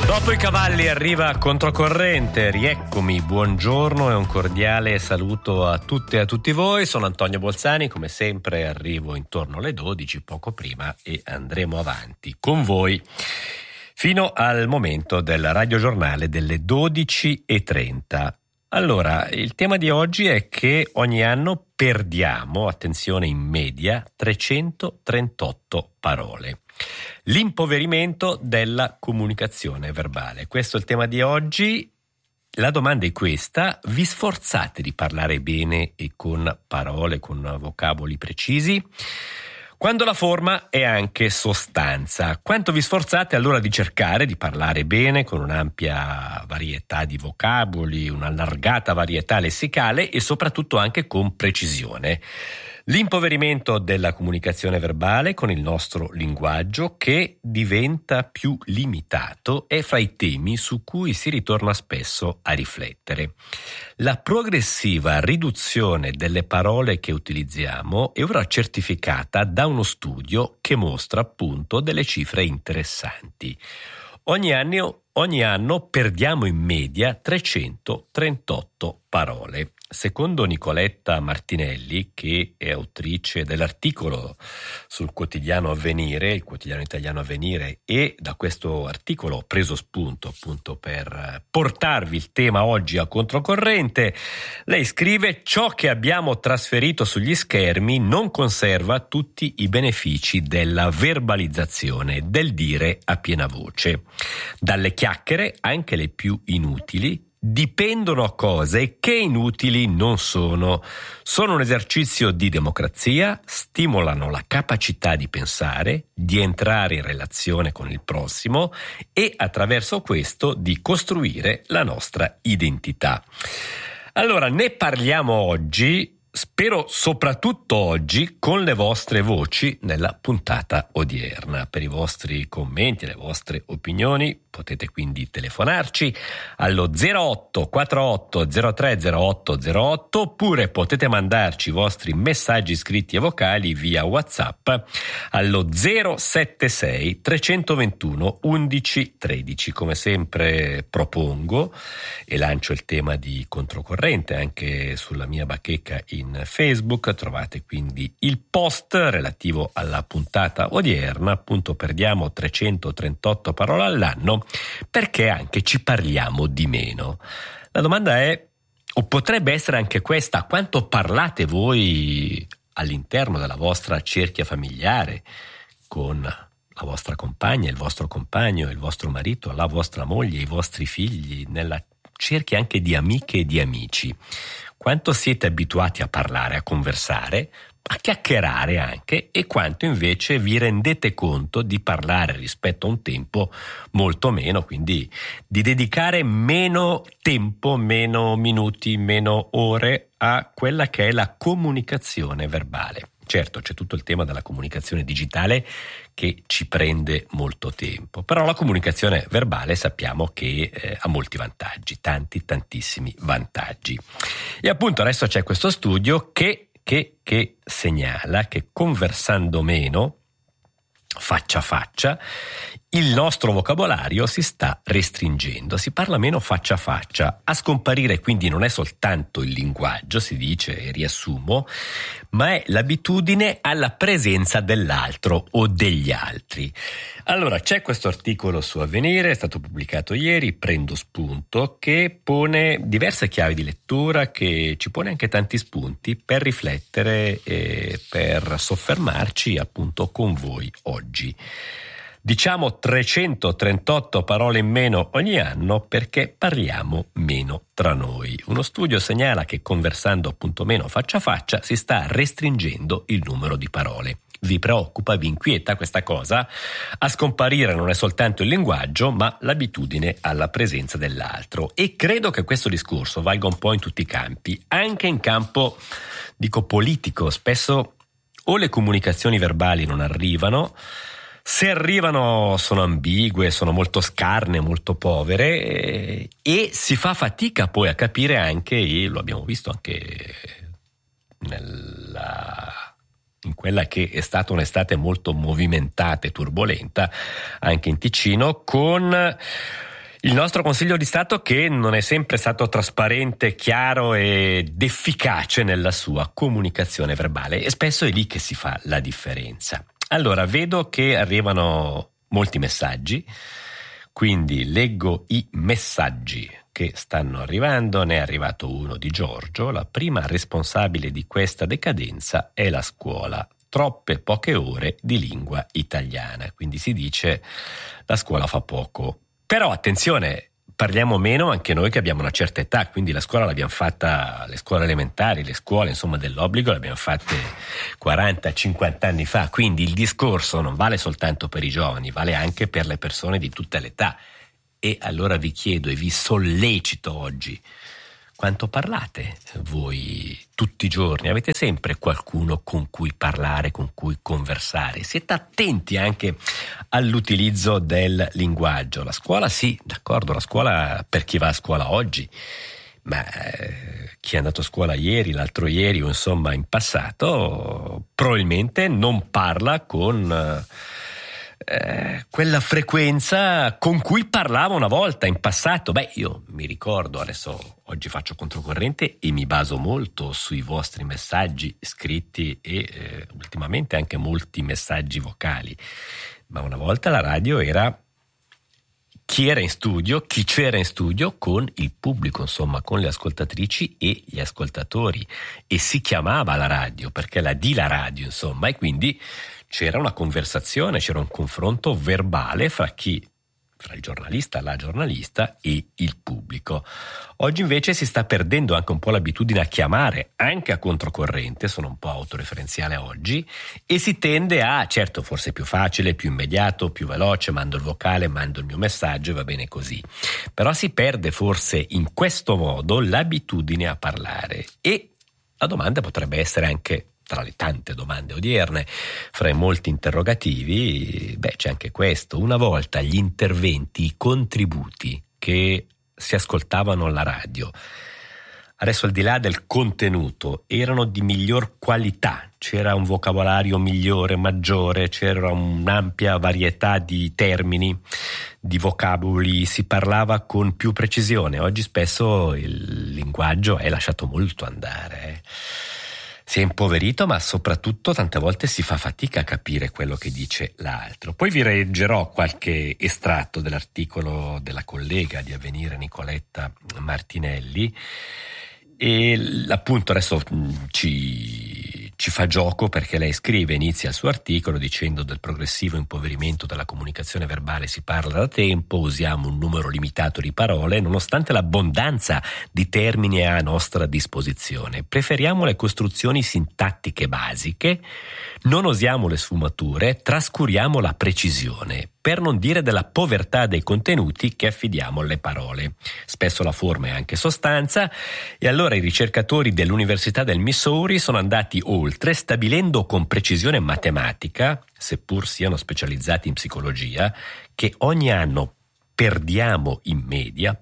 Dopo i cavalli arriva Controcorrente, rieccomi, buongiorno e un cordiale saluto a tutte e a tutti voi. Sono Antonio Bolzani, come sempre arrivo intorno alle 12, poco prima, e andremo avanti con voi fino al momento del radiogiornale delle 12:30. Allora, il tema di oggi è che ogni anno perdiamo, attenzione, in media 338 parole. L'impoverimento della comunicazione verbale. Questo è il tema di oggi. La domanda è questa: vi sforzate di parlare bene e con parole, con vocaboli precisi? Quando la forma è anche sostanza, quanto vi sforzate allora di cercare di parlare bene con un'ampia varietà di vocaboli, un'allargata varietà lessicale e soprattutto anche con precisione? L'impoverimento della comunicazione verbale con il nostro linguaggio, che diventa più limitato, è fra i temi su cui si ritorna spesso a riflettere. La progressiva riduzione delle parole che utilizziamo è ora certificata da uno studio che mostra appunto delle cifre interessanti. Ogni anno perdiamo in media 338 parole. Secondo Nicoletta Martinelli, che è autrice dell'articolo sul quotidiano Avvenire, il quotidiano italiano Avvenire, e da questo articolo ho preso spunto appunto per portarvi il tema oggi a controcorrente, lei scrive: ciò che abbiamo trasferito sugli schermi non conserva tutti i benefici della verbalizzazione, del dire a piena voce. Dalle chiacchiere, anche le più inutili, dipendono cose che inutili non sono. Sono un esercizio di democrazia, stimolano la capacità di pensare, di entrare in relazione con il prossimo e attraverso questo di costruire la nostra identità. Allora, ne parliamo oggi, spero soprattutto oggi, con le vostre voci nella puntata odierna. Per i vostri commenti e le vostre opinioni potete quindi telefonarci allo 08 48 03 08 08 oppure potete mandarci i vostri messaggi scritti e vocali via WhatsApp allo 076 321 11 13. Come sempre propongo e lancio il tema di Controcorrente anche sulla mia bacheca in Facebook. Trovate quindi il post relativo alla puntata odierna. Appunto, perdiamo 338 parole all'anno perché anche ci parliamo di meno. La domanda è, o potrebbe essere anche questa: quanto parlate voi all'interno della vostra cerchia familiare con la vostra compagna, il vostro compagno, il vostro marito, la vostra moglie, i vostri figli, nella cerchia anche di amiche e di amici? Quanto siete abituati a parlare, a conversare, a chiacchierare anche, e quanto invece vi rendete conto di parlare rispetto a un tempo molto meno, quindi di dedicare meno tempo, meno minuti, meno ore a quella che è la comunicazione verbale. Certo, c'è tutto il tema della comunicazione digitale che ci prende molto tempo, però la comunicazione verbale sappiamo che ha molti vantaggi, tantissimi vantaggi. E appunto adesso c'è questo studio che segnala che conversando meno, faccia a faccia, il nostro vocabolario si sta restringendo, si parla meno faccia a faccia. A scomparire quindi non è soltanto il linguaggio, si dice, e riassumo, ma è l'abitudine alla presenza dell'altro o degli altri. Allora, c'è questo articolo su Avvenire, è stato pubblicato ieri, prendo spunto, che pone diverse chiavi di lettura, che ci pone anche tanti spunti per riflettere e per soffermarci appunto con voi oggi. Diciamo 338 parole in meno ogni anno perché parliamo meno tra noi. Uno studio segnala che conversando appunto meno faccia a faccia si sta restringendo il numero di parole. Vi preoccupa, vi inquieta questa cosa? A scomparire non è soltanto il linguaggio, ma l'abitudine alla presenza dell'altro. E credo che questo discorso valga un po' in tutti i campi, anche in campo, dico, politico. Spesso o le comunicazioni verbali non arrivano, se arrivano sono ambigue, sono molto scarne, molto povere, e si fa fatica poi a capire anche, e lo abbiamo visto anche in quella che è stata un'estate molto movimentata e turbolenta anche in Ticino, con Il nostro Consiglio di Stato che non è sempre stato trasparente, chiaro ed efficace nella sua comunicazione verbale, e spesso è lì che si fa la differenza. Allora, vedo che arrivano molti messaggi, quindi leggo i messaggi che stanno arrivando. Ne è arrivato uno di Giorgio: la prima responsabile di questa decadenza è la scuola. Troppe poche ore di lingua italiana. Quindi si dice la scuola fa poco. Però attenzione, parliamo meno anche noi che abbiamo una certa età, quindi la scuola l'abbiamo fatta, le scuole elementari, le scuole insomma dell'obbligo le abbiamo fatte 40-50 anni fa, quindi il discorso non vale soltanto per i giovani, vale anche per le persone di tutte le età. E allora vi chiedo e vi sollecito oggi: quanto parlate voi tutti i giorni? Avete sempre qualcuno con cui parlare, con cui conversare? Siete attenti anche all'utilizzo del linguaggio? La scuola sì, d'accordo, la scuola per chi va a scuola oggi, ma chi è andato a scuola ieri, l'altro ieri o insomma in passato probabilmente non parla con quella frequenza con cui parlava una volta in passato. Io mi ricordo, adesso oggi faccio controcorrente e mi baso molto sui vostri messaggi scritti e ultimamente anche molti messaggi vocali, ma una volta la radio era chi era in studio, chi c'era in studio con il pubblico, insomma con le ascoltatrici e gli ascoltatori, e si chiamava la radio perché la radio insomma, e quindi c'era una conversazione, c'era un confronto verbale fra il giornalista, la giornalista e il pubblico. Oggi invece si sta perdendo anche un po' l'abitudine a chiamare anche a controcorrente, sono un po' autoreferenziale oggi, e si tende a, certo forse è più facile, più immediato, più veloce, mando il vocale, mando il mio messaggio e va bene così, però si perde forse in questo modo l'abitudine a parlare. E la domanda potrebbe essere anche, tra le tante domande odierne, fra i molti interrogativi, c'è anche questo: una volta gli interventi, i contributi che si ascoltavano alla radio, adesso al di là del contenuto, erano di miglior qualità, c'era un vocabolario migliore, maggiore, c'era un'ampia varietà di termini, di vocaboli, si parlava con più precisione. Oggi spesso il linguaggio è lasciato molto andare, si è impoverito, ma soprattutto tante volte si fa fatica a capire quello che dice l'altro. Poi vi leggerò qualche estratto dell'articolo della collega di Avvenire Nicoletta Martinelli, e appunto adesso ci fa gioco perché lei scrive, inizia il suo articolo dicendo: del progressivo impoverimento della comunicazione verbale si parla da tempo, usiamo un numero limitato di parole nonostante l'abbondanza di termini a nostra disposizione, preferiamo le costruzioni sintattiche basiche, non osiamo le sfumature, trascuriamo la precisione, per non dire della povertà dei contenuti che affidiamo alle parole. Spesso la forma è anche sostanza, e allora i ricercatori dell'Università del Missouri sono andati oltre, stabilendo con precisione matematica, seppur siano specializzati in psicologia, che ogni anno perdiamo in media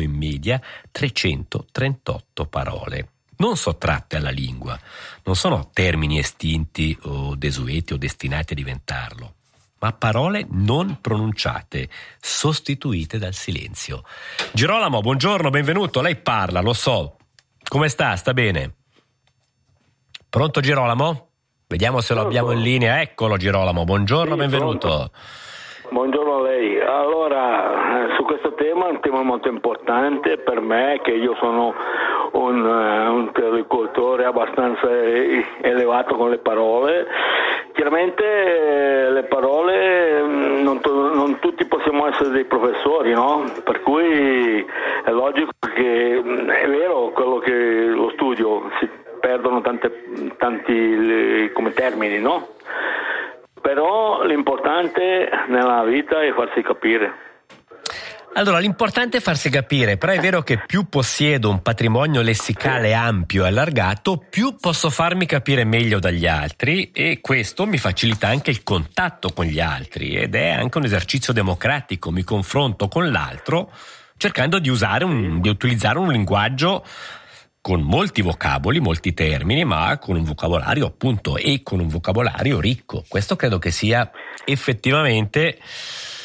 338 parole. Non sottratte alla lingua, non sono termini estinti o desueti o destinati a diventarlo, ma parole non pronunciate, sostituite dal silenzio. Girolamo, buongiorno, benvenuto. Lei parla, lo so. Come sta? Sta bene? Pronto Girolamo? Vediamo se lo abbiamo in linea. Eccolo Girolamo, buongiorno, sì, benvenuto. Pronto. Buongiorno a lei. Allora, su questo tema, un tema molto importante per me, che io sono un terricoltore abbastanza elevato con le parole. Chiaramente le parole non tutti possiamo essere dei professori, no? Per cui è logico che è vero quello che lo studio, si perdono tanti come termini, no? Però l'importante nella vita è farsi capire. Allora, l'importante è farsi capire, però è vero che più possiedo un patrimonio lessicale ampio e allargato, più posso farmi capire meglio dagli altri, e questo mi facilita anche il contatto con gli altri, ed è anche un esercizio democratico. Mi confronto con l'altro cercando di utilizzare un linguaggio con molti vocaboli, molti termini, ma con un vocabolario appunto, e con un vocabolario ricco. Questo credo che sia effettivamente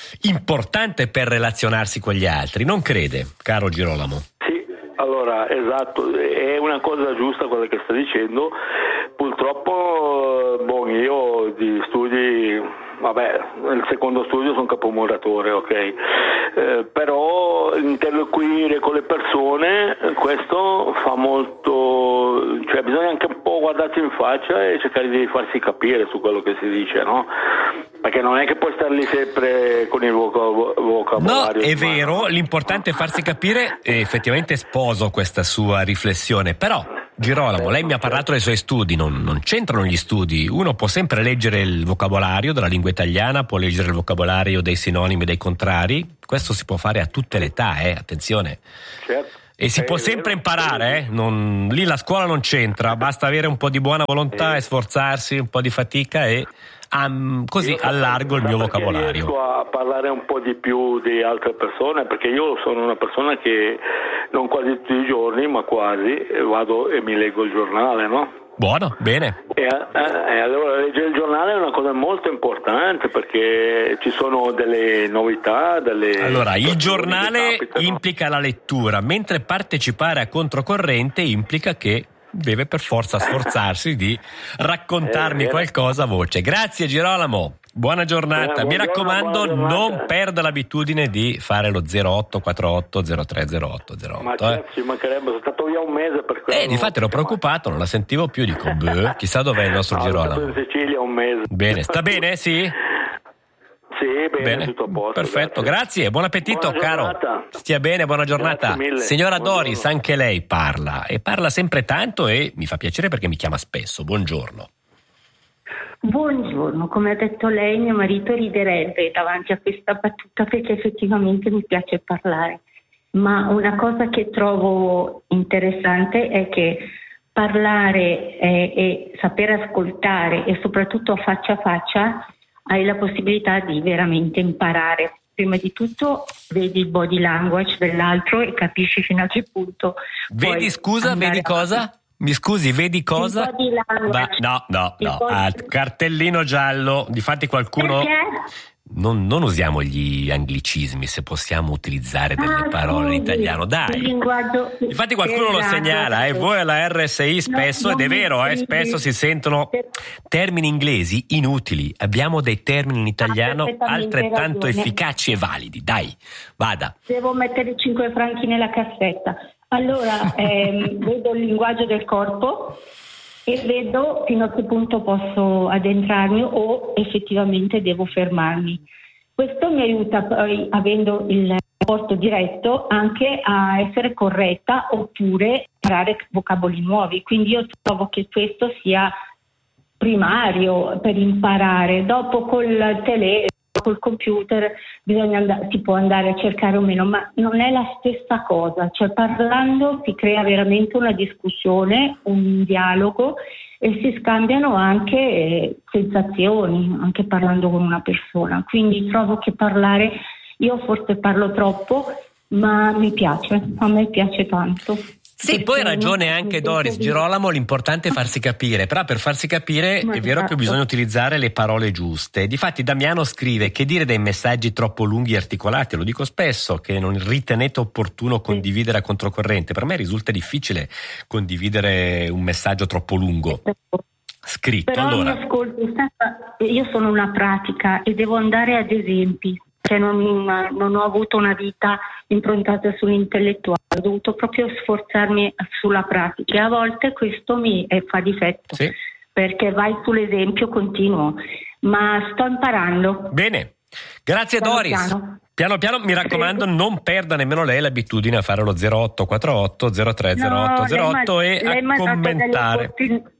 importante per relazionarsi con gli altri, non crede, caro Girolamo? Sì, allora, esatto, è una cosa giusta quella che sta dicendo. Purtroppo, io di studi, nel secondo studio sono capomuratore, ok, però interloquire con le persone, questo fa molto, cioè bisogna anche un po' guardarsi in faccia e cercare di farsi capire su quello che si dice, no? Perché non è che puoi star lì sempre con il vocabolario. No, è vero, l'importante è farsi capire, e effettivamente sposo questa sua riflessione, però Girolamo, lei mi ha parlato dei suoi studi, non c'entrano gli studi, uno può sempre leggere il vocabolario della lingua italiana, può leggere il vocabolario dei sinonimi e dei contrari, questo si può fare a tutte le età, attenzione. Certo. E si può sempre imparare, lì la scuola non c'entra, basta avere un po' di buona volontà e sforzarsi, un po' di fatica e così allargo il mio vocabolario. Riesco a parlare un po' di più di altre persone, perché io sono una persona che non quasi tutti i giorni, ma quasi, vado e mi leggo il giornale, no? Buono, bene. E allora leggere il giornale è una cosa molto importante, perché ci sono delle novità, Allora, il giornale capitano. implica la lettura, mentre partecipare a controcorrente implica che deve per forza sforzarsi di raccontarmi qualcosa a voce. Grazie Girolamo, buona giornata. Mi raccomando, non perda l'abitudine di fare lo 0848 030808. Ma ci mancherebbe, sono stato via un mese per quello. Difatti ero preoccupato, non la sentivo più, dico, chissà dov'è il nostro Girolamo. Sono stato in Sicilia un mese. Bene, sta bene? Sì? Sì, bene, tutto a posto. Perfetto, grazie, buon appetito, buona caro. giornata. Stia bene, buona giornata. Signora Doris, anche lei parla e parla sempre tanto e mi fa piacere perché mi chiama spesso. Buongiorno. Buongiorno, come ha detto lei, mio marito riderebbe davanti a questa battuta perché effettivamente mi piace parlare. Ma una cosa che trovo interessante è che parlare e saper ascoltare e soprattutto faccia a faccia hai la possibilità di veramente imparare. Prima di tutto vedi il body language dell'altro e capisci fino a che punto. Vedi cosa? Mi scusi, vedi cosa? Il body language. No. Cartellino giallo. Difatti qualcuno. Perché? Non usiamo gli anglicismi, se possiamo utilizzare delle parole in italiano, dai. Infatti qualcuno lo segnala, voi alla RSI spesso, ed è vero, spesso si sentono termini inglesi inutili. Abbiamo dei termini in italiano altrettanto efficaci e validi. Dai, vada. Devo mettere 5 franchi nella cassetta. Allora, vedo il linguaggio del corpo e vedo fino a che punto posso addentrarmi o effettivamente devo fermarmi. Questo mi aiuta poi, avendo il rapporto diretto, anche a essere corretta oppure imparare vocaboli nuovi. Quindi io trovo che questo sia primario per imparare. Dopo col computer si può andare a cercare o meno, ma non è la stessa cosa. Cioè, parlando si crea veramente una discussione, un dialogo e si scambiano anche sensazioni, anche parlando con una persona. Quindi trovo che parlare, io forse parlo troppo, ma mi piace, a me piace tanto. Sì, poi ha ragione anche Doris Girolamo, l'importante è farsi capire, però per farsi capire è vero che bisogna utilizzare le parole giuste. Difatti Damiano scrive: che dire dei messaggi troppo lunghi e articolati? Lo dico spesso, che non ritenete opportuno condividere a controcorrente. Per me risulta difficile condividere un messaggio troppo lungo scritto. Però allora, mi ascolti, io sono una pratica e devo andare ad esempi. Cioè non ho avuto una vita improntata sull'intellettuale, ho dovuto proprio sforzarmi sulla pratica e a volte questo mi fa difetto, sì, perché vai sull'esempio continuo, ma sto imparando. Bene, grazie Doris. Piano piano, mi raccomando, non perda nemmeno lei l'abitudine a fare lo 0848 030808 e a commentare.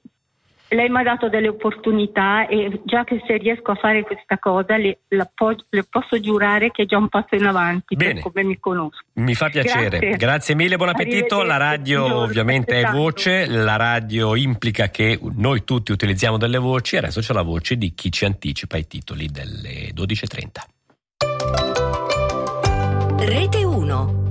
Lei mi ha dato delle opportunità e già che se riesco a fare questa cosa le posso giurare che è già un passo in avanti. Bene. Per come mi conosco. Mi fa piacere, grazie mille, buon appetito. La radio ovviamente è voce, la radio implica che noi tutti utilizziamo delle voci, adesso c'è la voce di chi ci anticipa i titoli delle 12.30. Rete 1.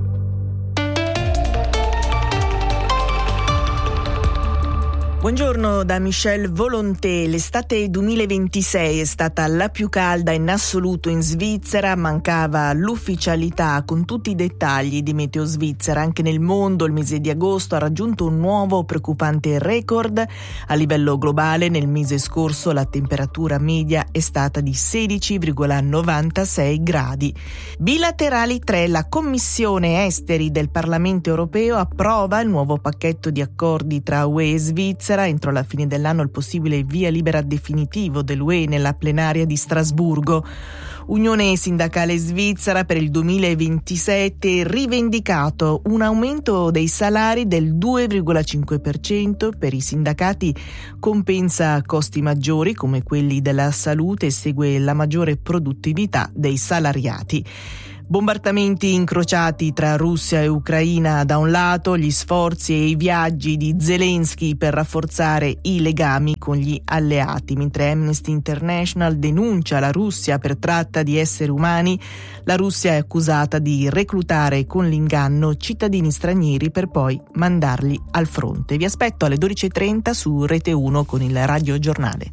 Buongiorno da Michelle Volonté. L'estate 2026 è stata la più calda in assoluto in Svizzera, mancava l'ufficialità con tutti i dettagli di Meteo Svizzera. Anche nel mondo il mese di agosto ha raggiunto un nuovo preoccupante record. A livello globale nel mese scorso la temperatura media è stata di 16,96 gradi. Bilaterali 3. La Commissione Esteri del Parlamento Europeo approva il nuovo pacchetto di accordi tra UE e Svizzera. Entro la fine dell'anno il possibile via libera definitivo dell'UE nella plenaria di Strasburgo. Unione Sindacale Svizzera per il 2027 rivendicato un aumento dei salari del 2,5% per i sindacati, compensa costi maggiori come quelli della salute e segue la maggiore produttività dei salariati. Bombardamenti incrociati tra Russia e Ucraina da un lato, gli sforzi e i viaggi di Zelensky per rafforzare i legami con gli alleati. Mentre Amnesty International denuncia la Russia per tratta di esseri umani, la Russia è accusata di reclutare con l'inganno cittadini stranieri per poi mandarli al fronte. Vi aspetto alle 12.30 su Rete 1 con il Radio Giornale.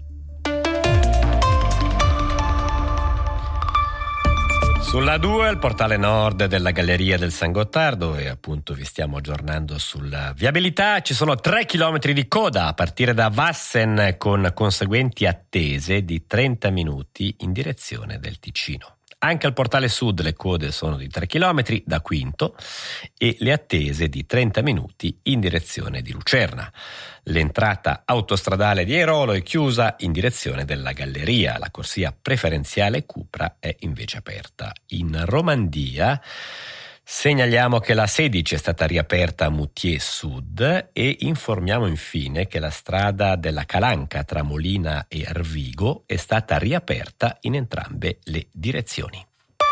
Sulla 2, il portale nord della Galleria del San Gottardo, e appunto vi stiamo aggiornando sulla viabilità. Ci sono 3 chilometri di coda a partire da Vassen, con conseguenti attese di 30 minuti in direzione del Ticino. Anche al portale sud le code sono di 3 chilometri da Quinto e le attese di 30 minuti in direzione di Lucerna. L'entrata autostradale di Airolo è chiusa in direzione della Galleria. La corsia preferenziale Cupra è invece aperta. In Romandia segnaliamo che la 16 è stata riaperta a Moutier Sud e informiamo infine che la strada della Calanca tra Molina e Arvigo è stata riaperta in entrambe le direzioni.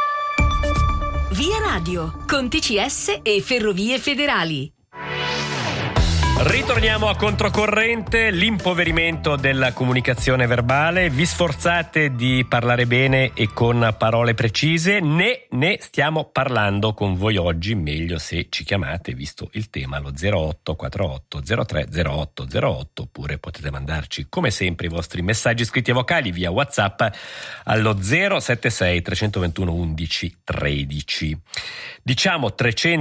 Via Radio, con TCS e Ferrovie Federali. Ritorniamo a controcorrente, l'impoverimento della comunicazione verbale. Vi sforzate di parlare bene e con parole precise. Ne stiamo parlando con voi oggi, meglio se ci chiamate, visto il tema, allo 0848 03 08 08, oppure potete mandarci come sempre i vostri messaggi scritti e vocali via WhatsApp allo 076 321 11 13. Diciamo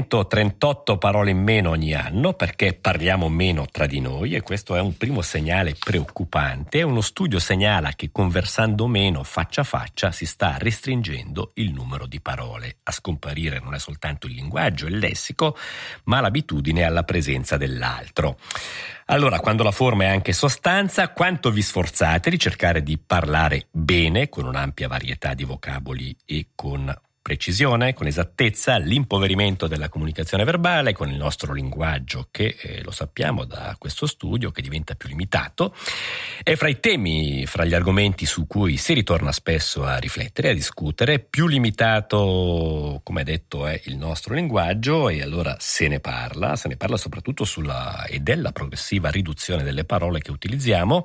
338 parole in meno ogni anno perché parliamo meno tra di noi, e questo è un primo segnale preoccupante. Uno studio segnala che conversando meno faccia a faccia si sta restringendo il numero di parole. A scomparire non è soltanto il linguaggio, il lessico, ma l'abitudine alla presenza dell'altro. Allora, quando la forma è anche sostanza, quanto vi sforzate di cercare di parlare bene, con un'ampia varietà di vocaboli e con precisione, con esattezza, l'impoverimento della comunicazione verbale, con il nostro linguaggio che, lo sappiamo da questo studio, che diventa più limitato. E fra i temi, fra gli argomenti su cui si ritorna spesso a riflettere, a discutere, più limitato, come detto, è il nostro linguaggio, e allora se ne parla soprattutto sulla e della progressiva riduzione delle parole che utilizziamo,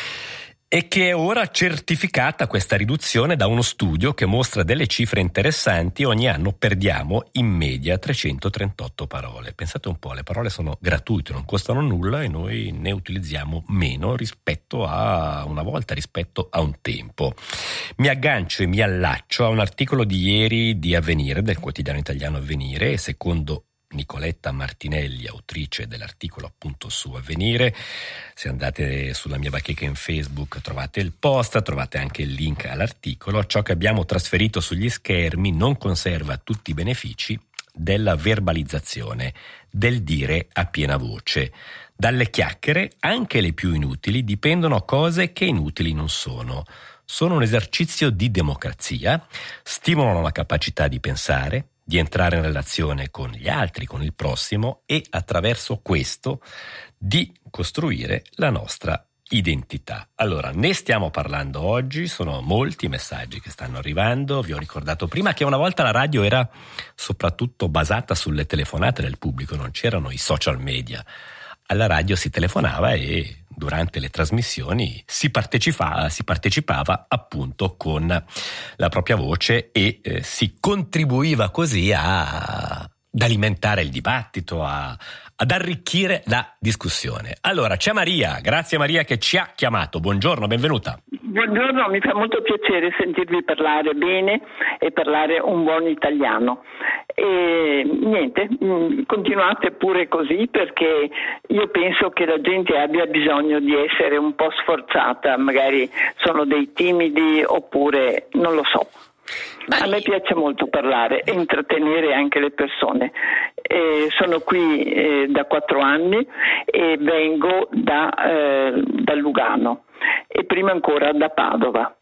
e che è ora certificata questa riduzione da uno studio che mostra delle cifre interessanti. Ogni anno perdiamo in media 338 parole. Pensate un po', le parole sono gratuite, non costano nulla e noi ne utilizziamo meno rispetto a una volta, rispetto a un tempo. Mi aggancio e mi allaccio a un articolo di ieri di Avvenire, del quotidiano italiano Avvenire, e secondo Nicoletta Martinelli, autrice dell'articolo appunto su Avvenire, se andate sulla mia bacheca in Facebook trovate il post, trovate anche il link all'articolo. Ciò che abbiamo trasferito sugli schermi non conserva tutti i benefici della verbalizzazione, del dire a piena voce. Dalle chiacchiere, anche le più inutili, dipendono cose che inutili non sono. Sono un esercizio di democrazia, stimolano la capacità di pensare, di entrare in relazione con gli altri, con il prossimo, e attraverso questo di costruire la nostra identità. Allora, ne stiamo parlando oggi, sono molti i messaggi che stanno arrivando. Vi ho ricordato prima che una volta la radio era soprattutto basata sulle telefonate del pubblico, non c'erano i social media. Alla radio si telefonava e durante le trasmissioni si partecipava appunto con la propria voce e si contribuiva così ad alimentare il dibattito, a ad arricchire la discussione. Allora, c'è Maria, grazie Maria che ci ha chiamato, buongiorno, benvenuta. Buongiorno, mi fa molto piacere sentirvi parlare bene e parlare un buon italiano. E niente, continuate pure così, perché io penso che la gente abbia bisogno di essere un po' sforzata, magari sono dei timidi oppure non lo so. A me piace molto parlare e intrattenere anche le persone. Sono qui da 4 anni e vengo da Lugano e prima ancora da Padova.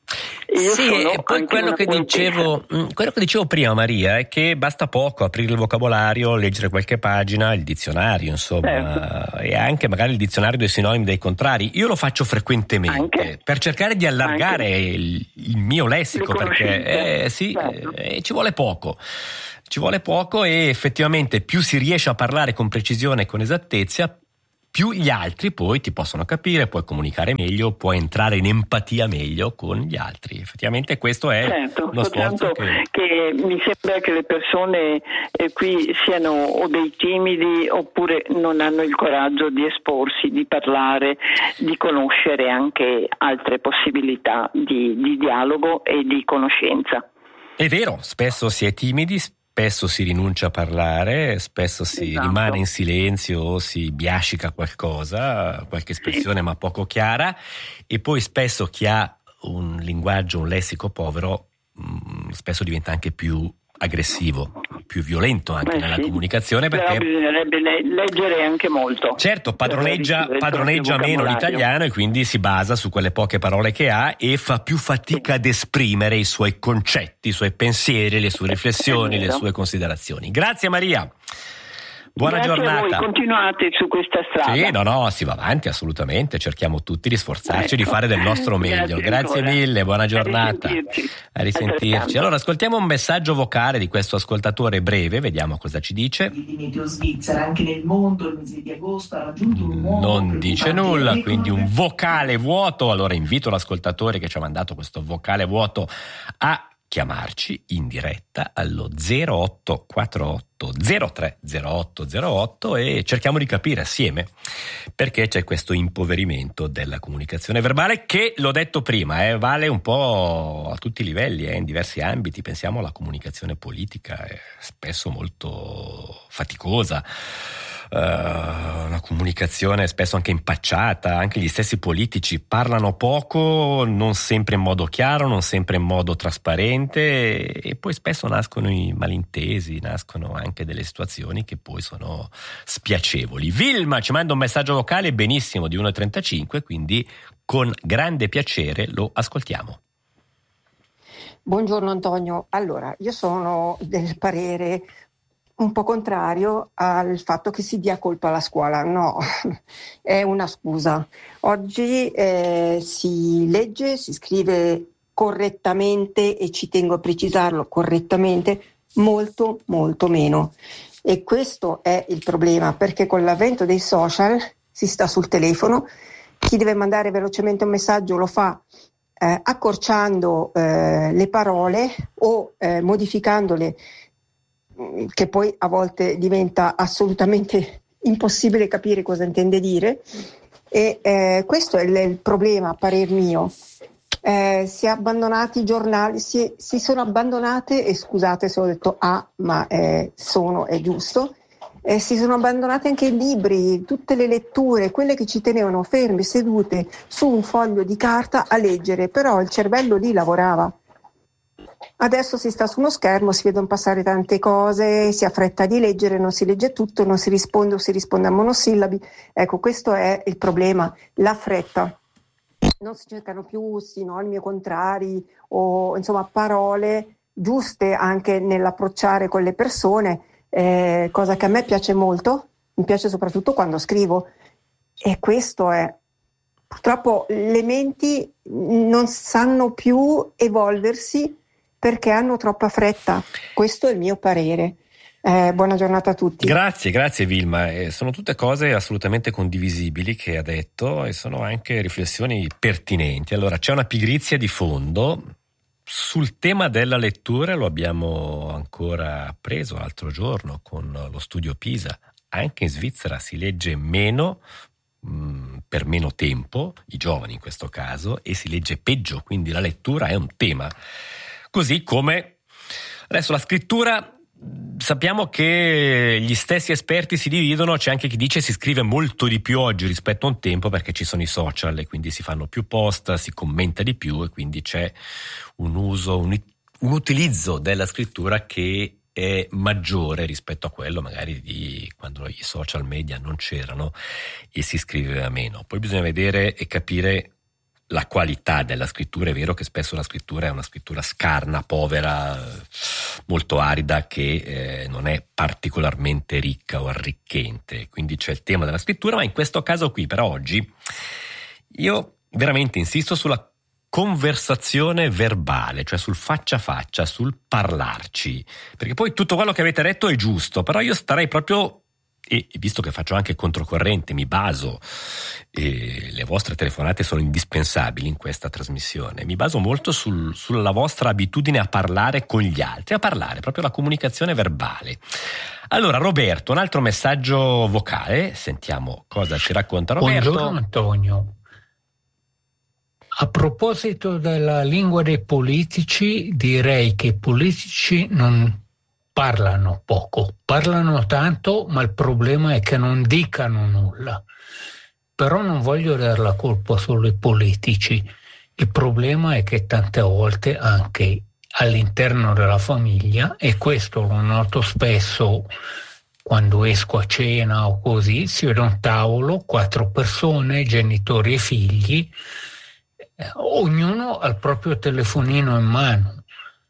E poi quello che dicevo prima, Maria, è che basta poco aprire il vocabolario, leggere qualche pagina, il dizionario, insomma, certo. E anche magari il dizionario dei sinonimi, dei contrari. Io lo faccio frequentemente anche, per cercare di allargare il mio lessico, perché certo. Ci vuole poco. Ci vuole poco e effettivamente più si riesce a parlare con precisione e con esattezza, più gli altri poi ti possono capire, puoi comunicare meglio, puoi entrare in empatia meglio con gli altri. Effettivamente questo è uno sforzo che mi sembra che le persone qui siano o dei timidi oppure non hanno il coraggio di esporsi, di parlare, di conoscere anche altre possibilità di dialogo e di conoscenza. È vero, spesso si è timidi, spesso si rinuncia a parlare, spesso si rimane in silenzio o si biascica qualcosa, qualche espressione ma poco chiara, e poi spesso chi ha un linguaggio, un lessico povero, spesso diventa anche più aggressivo, più violento anche nella comunicazione, perché però bisognerebbe leggere anche molto. Certo, padroneggia meno l'italiano e quindi si basa su quelle poche parole che ha e fa più fatica ad esprimere i suoi concetti, i suoi pensieri, le sue riflessioni, le sue considerazioni. Grazie Maria. Buona giornata. A voi, continuate su questa strada. Sì, si va avanti assolutamente, cerchiamo tutti di sforzarci di fare del nostro meglio. Grazie mille, buona giornata. A risentirci. Allora, ascoltiamo un messaggio vocale di questo ascoltatore breve, vediamo cosa ci dice. Di meteo svizzera, anche nel mondo il mese di agosto ha raggiunto un nuovo non dice nulla, quindi un vocale vuoto. Allora invito l'ascoltatore che ci ha mandato questo vocale vuoto a chiamarci in diretta allo 0848 030808 e cerchiamo di capire assieme perché c'è questo impoverimento della comunicazione verbale che, l'ho detto prima, vale un po' a tutti i livelli, in diversi ambiti. Pensiamo alla comunicazione politica, è spesso molto faticosa. Una comunicazione spesso anche impacciata, anche gli stessi politici parlano poco, non sempre in modo chiaro, non sempre in modo trasparente e poi spesso nascono i malintesi, nascono anche delle situazioni che poi sono spiacevoli. Vilma ci manda un messaggio vocale benissimo di 1:35, quindi con grande piacere lo ascoltiamo. Buongiorno Antonio, allora io sono del parere un po' contrario al fatto che si dia colpa alla scuola. No, è una scusa. Oggi si legge, si scrive correttamente, e ci tengo a precisarlo, correttamente, molto molto meno. E questo è il problema, perché con l'avvento dei social si sta sul telefono, chi deve mandare velocemente un messaggio lo fa accorciando le parole o modificandole, che poi a volte diventa assolutamente impossibile capire cosa intende dire, e questo è il problema a parer mio. Si è abbandonati i giornali, si sono abbandonate, e scusate se ho detto ma è giusto, si sono abbandonati anche i libri, tutte le letture, quelle che ci tenevano fermi, sedute su un foglio di carta a leggere, però il cervello lì lavorava. Adesso si sta su uno schermo, si vedono passare tante cose, si ha fretta di leggere, non si legge tutto, non si risponde o si risponde a monosillabi. Ecco, questo è il problema, la fretta. Non si cercano più sinonimi o contrari o insomma parole giuste anche nell'approcciare con le persone, cosa che a me piace molto, mi piace soprattutto quando scrivo. E questo è. Purtroppo le menti non sanno più evolversi perché hanno troppa fretta. Questo è il mio parere. Buona giornata a tutti. Grazie Vilma. Sono tutte cose assolutamente condivisibili che ha detto e sono anche riflessioni pertinenti. Allora, c'è una pigrizia di fondo. Sul tema della lettura lo abbiamo ancora preso l'altro giorno con lo studio PISA. anche in Svizzera si legge meno, per meno tempo, i giovani in questo caso, e si legge peggio, quindi la lettura è un tema. Così come adesso la scrittura, sappiamo che gli stessi esperti si dividono, c'è anche chi dice si scrive molto di più oggi rispetto a un tempo perché ci sono i social e quindi si fanno più post, si commenta di più e quindi c'è un uso, un utilizzo della scrittura che è maggiore rispetto a quello magari di quando i social media non c'erano e si scriveva meno. Poi bisogna vedere e capire la qualità della scrittura. È vero che spesso la scrittura è una scrittura scarna, povera, molto arida, che non è particolarmente ricca o arricchente, quindi c'è il tema della scrittura, ma in questo caso qui per oggi io veramente insisto sulla conversazione verbale, cioè sul faccia a faccia, sul parlarci, perché poi tutto quello che avete detto è giusto, però io starei proprio, e visto che faccio anche controcorrente, mi baso, e le vostre telefonate sono indispensabili in questa trasmissione, mi baso molto sulla vostra abitudine a parlare con gli altri, a parlare, proprio la comunicazione verbale. Allora Roberto, un altro messaggio vocale, sentiamo cosa ci racconta Roberto. Buongiorno Antonio. A proposito della lingua dei politici, direi che i politici non parlano poco, parlano tanto, ma il problema è che non dicano nulla. Però non voglio dare la colpa solo ai politici. Il problema è che tante volte anche all'interno della famiglia, e questo lo noto spesso quando esco a cena o così, si vede un tavolo, 4 persone, genitori e figli, ognuno ha il proprio telefonino in mano.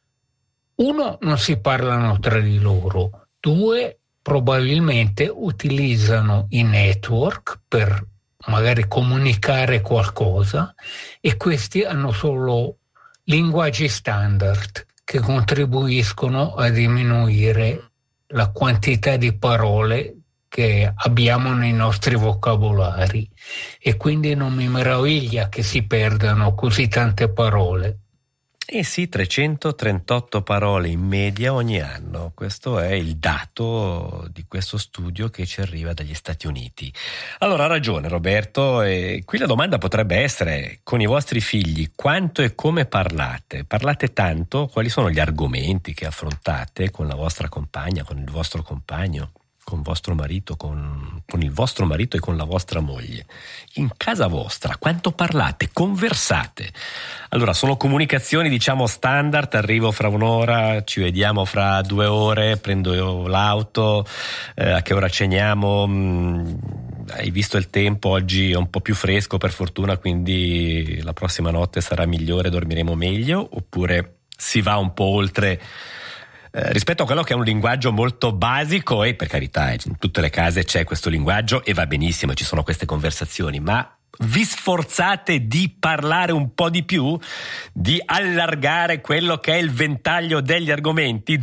1, non si parlano tra di loro. 2, probabilmente utilizzano i network per magari comunicare qualcosa, e questi hanno solo linguaggi standard che contribuiscono a diminuire la quantità di parole che abbiamo nei nostri vocabolari, e quindi non mi meraviglia che si perdano così tante parole. Eh sì, 338 parole in media ogni anno, questo è il dato di questo studio che ci arriva dagli Stati Uniti. Allora ha ragione Roberto, e qui la domanda potrebbe essere: con i vostri figli quanto e come parlate? Parlate tanto? Quali sono gli argomenti che affrontate con la vostra compagna, con il vostro compagno, con vostro marito, con il vostro marito e con la vostra moglie? In casa vostra quanto parlate, conversate? Allora sono comunicazioni diciamo standard, arrivo fra un'ora, ci vediamo fra 2 ore, prendo io l'auto, a che ora ceniamo, hai visto il tempo, oggi è un po' più fresco per fortuna, quindi la prossima notte sarà migliore, dormiremo meglio, oppure si va un po' oltre rispetto a quello che è un linguaggio molto basico, e per carità in tutte le case c'è questo linguaggio e va benissimo, ci sono queste conversazioni, ma vi sforzate di parlare un po' di più, di allargare quello che è il ventaglio degli argomenti?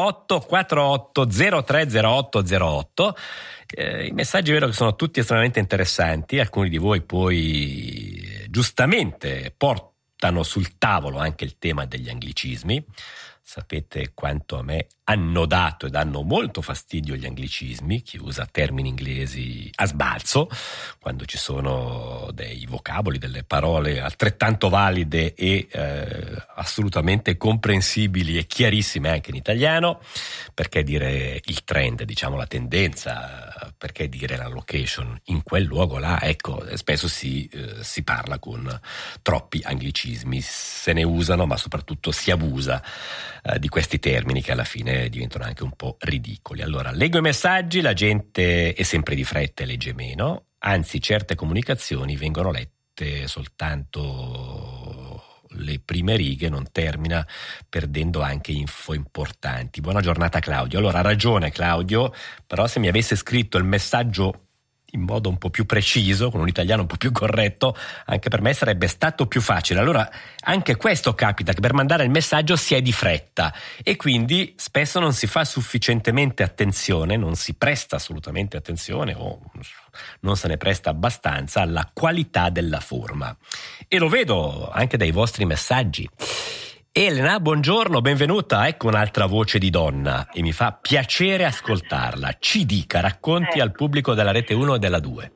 0848 030808. I messaggi è vero che sono tutti estremamente interessanti, alcuni di voi poi giustamente portano sul tavolo anche il tema degli anglicismi. Sapete quanto a me hanno dato e danno molto fastidio gli anglicismi, chi usa termini inglesi a sbalzo, quando ci sono dei vocaboli, delle parole altrettanto valide e assolutamente comprensibili e chiarissime anche in italiano. Perché dire il trend, diciamo la tendenza, perché dire la location in quel luogo là? Ecco, spesso si parla con troppi anglicismi, se ne usano, ma soprattutto si abusa di questi termini che alla fine diventano anche un po' ridicoli. Allora, leggo i messaggi, la gente è sempre di fretta e legge meno, anzi certe comunicazioni vengono lette soltanto le prime righe, non termina, perdendo anche info importanti. Buona giornata Claudio. Allora ha ragione Claudio, però se mi avesse scritto il messaggio in modo un po' più preciso, con un italiano un po' più corretto, anche per me sarebbe stato più facile. Allora anche questo capita, che per mandare il messaggio si è di fretta e quindi spesso non si fa sufficientemente attenzione, non si presta assolutamente attenzione o non se ne presta abbastanza alla qualità della forma, e lo vedo anche dai vostri messaggi. Elena, buongiorno, benvenuta. Ecco un'altra voce di donna e mi fa piacere ascoltarla. Ci dica, racconti al pubblico della Rete 1 e della 2.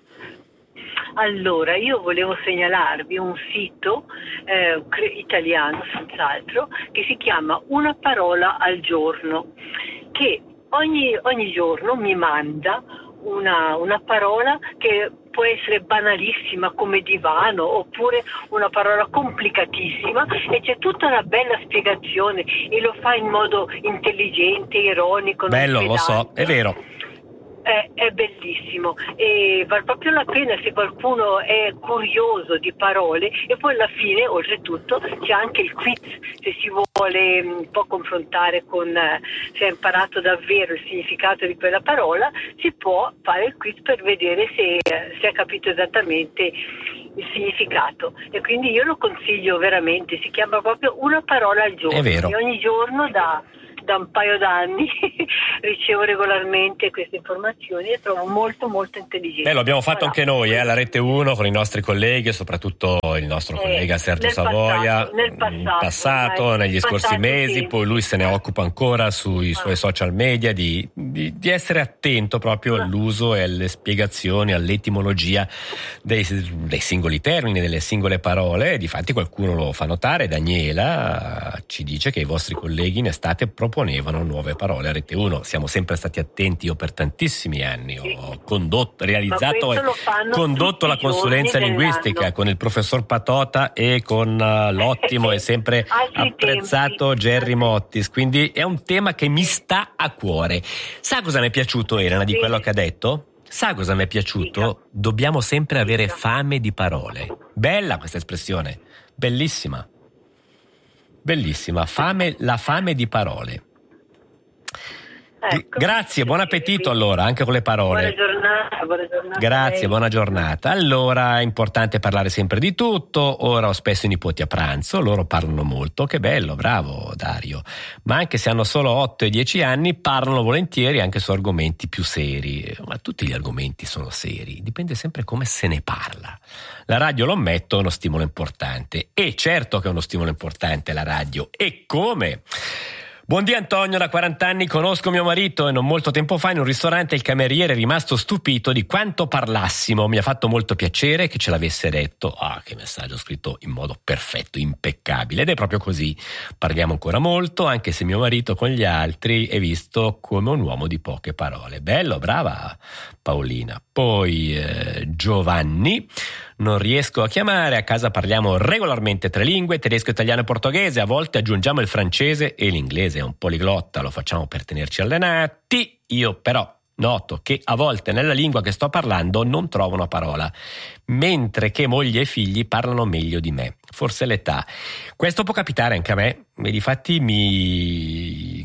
Allora, io volevo segnalarvi un sito italiano, senz'altro, che si chiama Una parola al giorno, che ogni giorno mi manda una parola che può essere banalissima come divano, oppure una parola complicatissima, e c'è tutta una bella spiegazione e lo fa in modo intelligente, ironico. Bello, lo so, è vero. È bellissimo e vale proprio la pena se qualcuno è curioso di parole, e poi alla fine oltretutto c'è anche il quiz, se si vuole un po' confrontare con se ha imparato davvero il significato di quella parola, si può fare il quiz per vedere se ha capito esattamente il significato, e quindi io lo consiglio veramente. Si chiama proprio Una parola al giorno, è vero. E ogni giorno da un paio d'anni ricevo regolarmente queste informazioni e trovo molto molto intelligente. Lo abbiamo fatto anche noi alla Rete 1 con i nostri colleghi, soprattutto il nostro collega Sergio Savoia nel passato, negli scorsi mesi, sì. Poi lui se ne occupa ancora sui suoi social media di essere attento proprio all'uso e alle spiegazioni, all'etimologia dei singoli termini, delle singole parole. E difatti qualcuno lo fa notare. Daniela ci dice che i vostri colleghi in estate proponevano nuove parole a Rete 1. Siamo sempre stati attenti. Io per tantissimi anni ho realizzato e condotto la consulenza linguistica con il professor Patota e con l'ottimo e sempre apprezzato Gerry Mottis, quindi è un tema che mi sta a cuore. Sa cosa mi è piaciuto, Elena, di quello che ha detto? Sa cosa mi è piaciuto? Dobbiamo sempre avere fame di parole. Bella questa espressione, bellissima. Bellissima, la fame di parole. Ecco. Grazie, buon appetito allora, anche con le parole. Buona giornata. Grazie, buona giornata. Allora, è importante parlare sempre di tutto. Ora ho spesso i nipoti a pranzo, loro parlano molto, che bello, bravo Dario. Ma anche se hanno solo 8 e 10 anni, parlano volentieri anche su argomenti più seri. Ma tutti gli argomenti sono seri, dipende sempre come se ne parla. La radio, lo ammetto, è uno stimolo importante. E certo che è uno stimolo importante la radio. E come? Buondì Antonio, da 40 anni conosco mio marito e non molto tempo fa in un ristorante il cameriere è rimasto stupito di quanto parlassimo. Mi ha fatto molto piacere che ce l'avesse detto. Che messaggio scritto in modo perfetto, impeccabile. Ed è proprio così. Parliamo ancora molto, anche se mio marito con gli altri è visto come un uomo di poche parole. Bello, brava Paolina. Poi Giovanni. Non riesco a chiamare, a casa parliamo regolarmente 3 lingue, tedesco, italiano e portoghese, a volte aggiungiamo il francese e l'inglese, è un poliglotta, lo facciamo per tenerci allenati. Io però noto che a volte nella lingua che sto parlando non trovo una parola, mentre che moglie e figli parlano meglio di me. Forse l'età. Questo può capitare anche a me, e difatti mi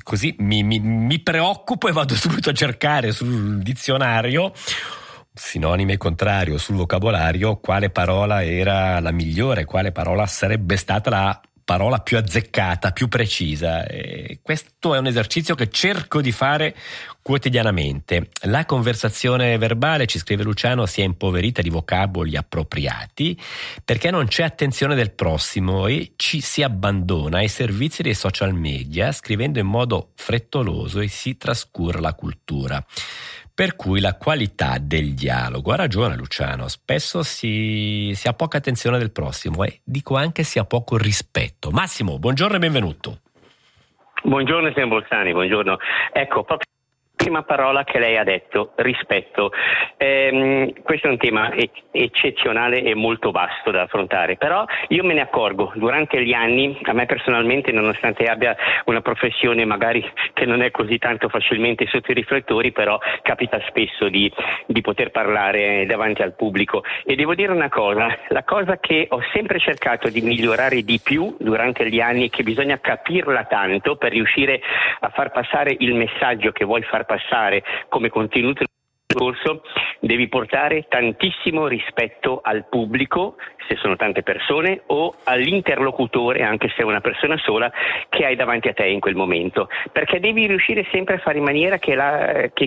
preoccupo e vado subito a cercare sul dizionario sinonimi e contrario sul vocabolario quale parola era la migliore, quale parola sarebbe stata la parola più azzeccata, più precisa. E questo è un esercizio che cerco di fare quotidianamente. La conversazione verbale, ci scrive Luciano, si è impoverita di vocaboli appropriati perché non c'è attenzione del prossimo e ci si abbandona ai servizi dei social media scrivendo in modo frettoloso e si trascura la cultura. Per cui la qualità del dialogo, ha ragione Luciano, spesso si ha poca attenzione del prossimo e dico anche si ha poco rispetto. Massimo, buongiorno e benvenuto. Buongiorno signor Bolzani, buongiorno. Ecco, proprio prima parola che lei ha detto, rispetto. Questo è un tema eccezionale e molto vasto da affrontare, però io me ne accorgo durante gli anni, a me personalmente, nonostante abbia una professione magari che non è così tanto facilmente sotto i riflettori, però capita spesso di poter parlare davanti al pubblico, e devo dire una cosa, la cosa che ho sempre cercato di migliorare di più durante gli anni è che bisogna capirla tanto per riuscire a far passare il messaggio che vuoi far passare come contenuto del corso. Devi portare tantissimo rispetto al pubblico, se sono tante persone, o all'interlocutore, anche se è una persona sola, che hai davanti a te in quel momento, perché devi riuscire sempre a fare in maniera che chi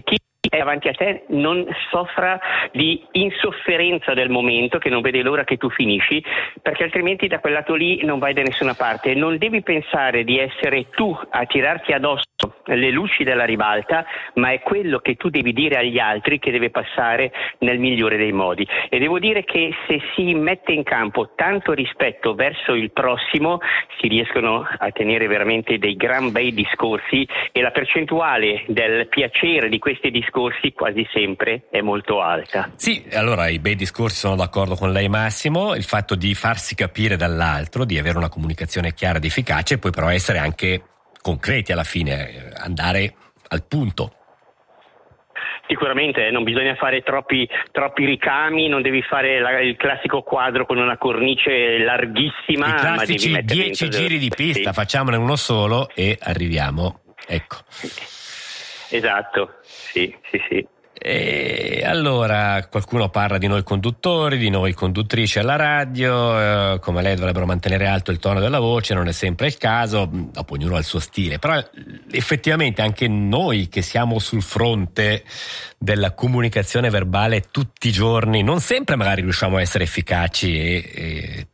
è davanti a te non soffra di insofferenza del momento, che non vede l'ora che tu finisci, perché altrimenti da quel lato lì non vai da nessuna parte. Non devi pensare di essere tu a tirarti addosso le luci della ribalta, ma è quello che tu devi dire agli altri che deve passare nel migliore dei modi. E devo dire che se si mette in campo tanto rispetto verso il prossimo, si riescono a tenere veramente dei gran bei discorsi, e la percentuale del piacere di questi discorsi quasi sempre è molto alta. Sì, allora i bei discorsi, sono d'accordo con lei Massimo, il fatto di farsi capire dall'altro, di avere una comunicazione chiara ed efficace, e poi però essere anche concreti alla fine, andare al punto. Sicuramente non bisogna fare troppi ricami, non devi fare il classico quadro con una cornice larghissima. I classici ma devi 10 giri di pista, facciamone uno solo e arriviamo. Ecco. Esatto, sì. E allora qualcuno parla di noi conduttori, di noi conduttrici alla radio, come lei dovrebbero mantenere alto il tono della voce, non è sempre il caso, dopo ognuno ha il suo stile, però effettivamente anche noi che siamo sul fronte della comunicazione verbale tutti i giorni, non sempre magari riusciamo a essere efficaci e